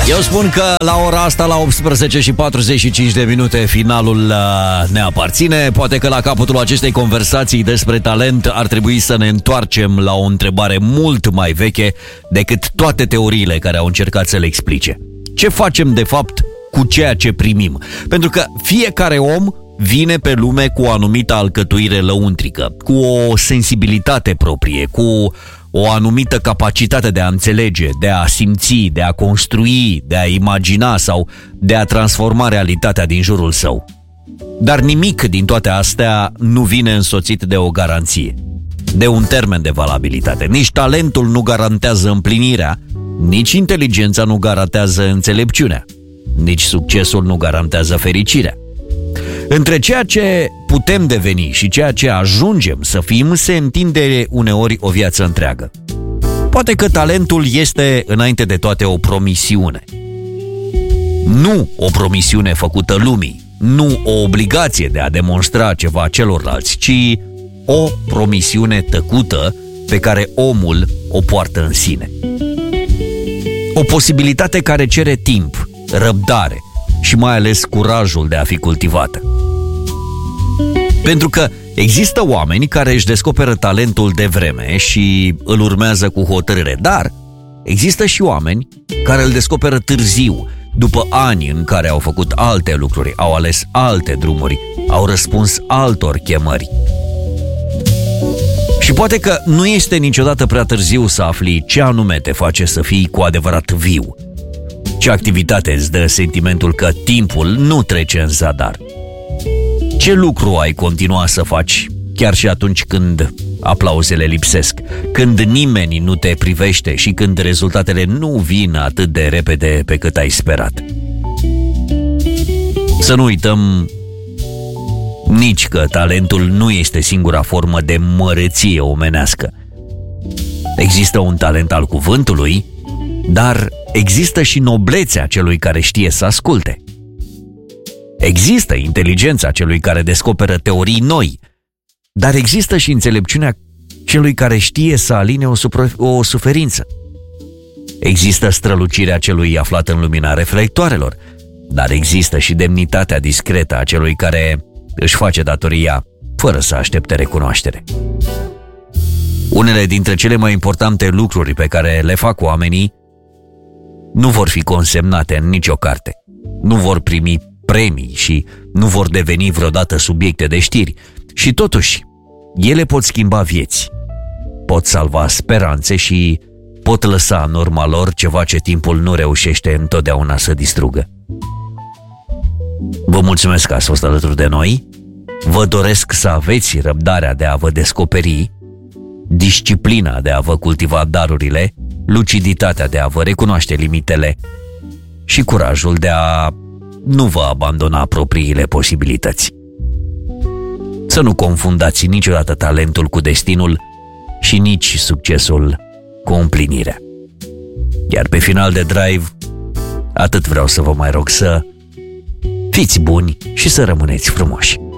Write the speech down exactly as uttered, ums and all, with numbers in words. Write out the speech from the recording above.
Eu spun că la ora asta, la optsprezece și patruzeci și cinci de minute, finalul uh, ne aparține. Poate că la capătul acestei conversații despre talent ar trebui să ne întoarcem la o întrebare mult mai veche decât toate teoriile care au încercat să le explice. Ce facem de fapt cu ceea ce primim? Pentru că fiecare om vine pe lume cu o anumită alcătuire lăuntrică, cu o sensibilitate proprie, cu o anumită capacitate de a înțelege, de a simți, de a construi, de a imagina sau de a transforma realitatea din jurul său. Dar nimic din toate astea nu vine însoțit de o garanție, de un termen de valabilitate. Nici talentul nu garantează împlinirea, nici inteligența nu garantează înțelepciunea, nici succesul nu garantează fericirea. Între ceea ce putem deveni și ceea ce ajungem să fim se întinde uneori o viață întreagă. Poate că talentul este înainte de toate o promisiune. Nu o promisiune făcută lumii, nu o obligație de a demonstra ceva celorlalți, ci o promisiune tăcută pe care omul o poartă în sine. O posibilitate care cere timp, răbdare și mai ales curajul de a fi cultivată. Pentru că există oameni care își descoperă talentul de vreme și îl urmează cu hotărâre, dar există și oameni care îl descoperă târziu, după ani în care au făcut alte lucruri, au ales alte drumuri, au răspuns altor chemări. Și poate că nu este niciodată prea târziu să afli ce anume te face să fii cu adevărat viu. Ce activitate îți dă sentimentul că timpul nu trece în zadar? Ce lucru ai continua să faci chiar și atunci când aplauzele lipsesc, când nimeni nu te privește și când rezultatele nu vin atât de repede pe cât ai sperat? Să nu uităm nici că talentul nu este singura formă de măreție omenească. Există un talent al cuvântului, dar există și noblețea celui care știe să asculte. Există inteligența celui care descoperă teorii noi, dar există și înțelepciunea celui care știe să aline o, supra- o suferință. Există strălucirea celui aflat în lumina reflectoarelor, dar există și demnitatea discretă a celui care își face datoria fără să aștepte recunoaștere. Unele dintre cele mai importante lucruri pe care le fac oamenii nu vor fi consemnate în nicio carte, nu vor primi premii și nu vor deveni vreodată subiecte de știri. Și totuși, ele pot schimba vieți, pot salva speranțe și pot lăsa în urma lor ceva ce timpul nu reușește întotdeauna să distrugă. Vă mulțumesc că ați fost alături de noi, vă doresc să aveți răbdarea de a vă descoperi, disciplina de a vă cultiva darurile, luciditatea de a vă recunoaște limitele și curajul de a nu vă abandona propriile posibilități. Să nu confundați niciodată talentul cu destinul și nici succesul cu împlinirea. Iar pe final de drive, atât vreau să vă mai rog: să fiți buni și să rămâneți frumoși.